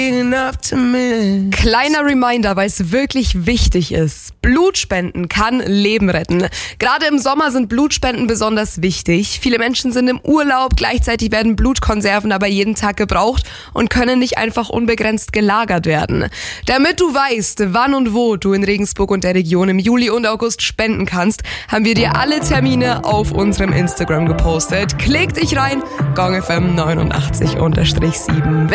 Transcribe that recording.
Kleiner Reminder, weil es wirklich wichtig ist. Blutspenden kann Leben retten. Gerade im Sommer sind Blutspenden besonders wichtig. Viele Menschen sind im Urlaub, gleichzeitig werden Blutkonserven aber jeden Tag gebraucht und können nicht einfach unbegrenzt gelagert werden. Damit du weißt, wann und wo du in Regensburg und der Region im Juli und August spenden kannst, haben wir dir alle Termine auf unserem Instagram gepostet. Klick dich rein, GongFM 89_7.